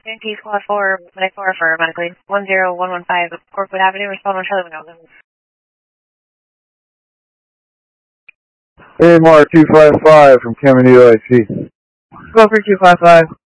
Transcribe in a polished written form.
Yankee Squad 4, Medic 4 for Medical Aid. 10115 Corkwood Avenue, respond on Charlie Window. AMR 255 from Caminito IC. Go for 255.